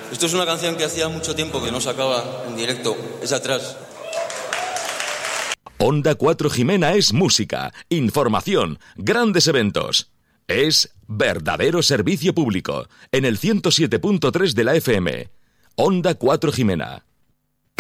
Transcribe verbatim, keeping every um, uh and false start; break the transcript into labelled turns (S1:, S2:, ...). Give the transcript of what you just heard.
S1: Esto es una canción que hacía mucho tiempo que no sacaba en directo. Es atrás.
S2: Onda cuatro Jimena es música, información, grandes eventos. Es verdadero servicio público en el ciento siete punto tres de la F M. Onda cuatro Jimena.